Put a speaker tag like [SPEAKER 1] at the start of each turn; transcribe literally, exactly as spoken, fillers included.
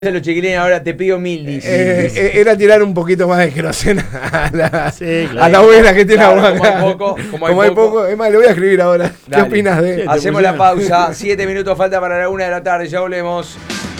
[SPEAKER 1] Los chiquilines ahora te pido mil, dice.
[SPEAKER 2] Eh, era tirar un poquito más de querosena a la,
[SPEAKER 3] sí, claro.
[SPEAKER 2] a la buena que tiene
[SPEAKER 1] Claro,
[SPEAKER 2] agua
[SPEAKER 1] como hay
[SPEAKER 2] acá.
[SPEAKER 1] poco, como hay
[SPEAKER 2] Como hay
[SPEAKER 1] poco.
[SPEAKER 2] poco. Es más, le voy a escribir ahora.
[SPEAKER 1] Dale.
[SPEAKER 2] ¿Qué opinas de?
[SPEAKER 3] Sí, te
[SPEAKER 1] Hacemos la
[SPEAKER 3] pusieron.
[SPEAKER 1] pausa. Siete minutos falta para la una de la tarde. Ya volvemos.